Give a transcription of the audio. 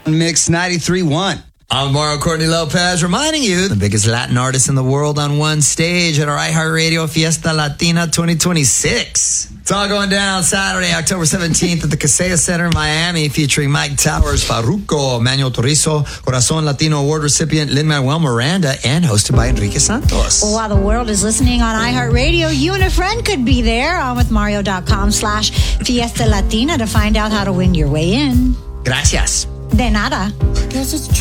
Mix 93.1. I'm Mario Courtney Lopez, reminding you the biggest Latin artists in the world on one stage at our iHeartRadio Fiesta Latina 2026. It's all going down Saturday, October 17th at the Kaseya Center in Miami, featuring Mike Towers, Farruko, Manuel Turizo, Corazon Latino Award recipient Lin-Manuel Miranda, and hosted by Enrique Santos. Well, while the world is listening on iHeartRadio, you and a friend could be there on with Mario.com/Fiesta Latina to find out how to win your way in. Gracias. De nada. Guess it's true.